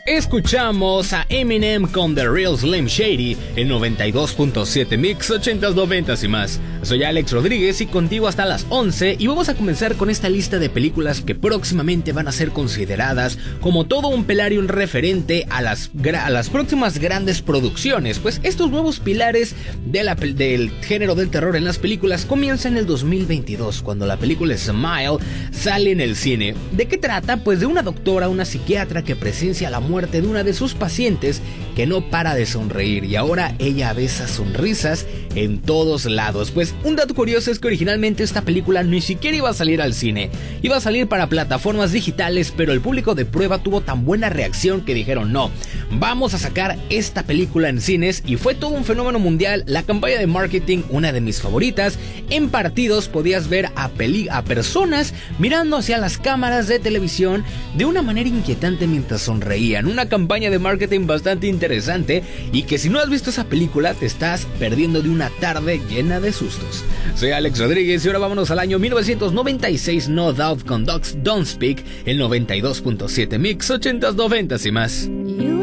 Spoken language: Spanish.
Escuchamos a Eminem con The Real Slim Shady en 92.7 Mix 80s, 90s y más. Soy Alex Rodríguez y contigo hasta las 11 y vamos a comenzar con esta lista de películas que próximamente van a ser consideradas como todo un pilar y un referente a las próximas grandes producciones. Pues estos nuevos pilares del género del terror en las películas comienzan en el 2022 cuando la película Smile sale en el cine. ¿De qué trata? Pues de una doctora, una psiquiatra que presencia la muerte de una de sus pacientes que no para de sonreír y ahora ella ve esas sonrisas en todos lados. Pues un dato curioso es que originalmente esta película ni siquiera iba a salir al cine, iba a salir para plataformas digitales, pero el público de prueba tuvo tan buena reacción que dijeron no, vamos a sacar esta película en cines y fue todo un fenómeno mundial. La campaña de marketing, una de mis favoritas, en partidos podías ver a personas mirando hacia las cámaras de televisión de una manera inquietante mientras sonreían. Una campaña de marketing bastante interesante y que si no has visto esa película te estás perdiendo de una tarde llena de sustos. Soy Alex Rodríguez y ahora vámonos al año 1996, No Doubt con Ducks Don't Speak, el 92.7 Mix 80s, 90s y más.